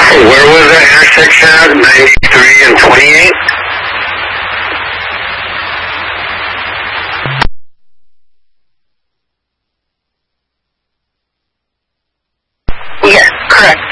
Where was that intersection at? 93 and 28? Yes, correct.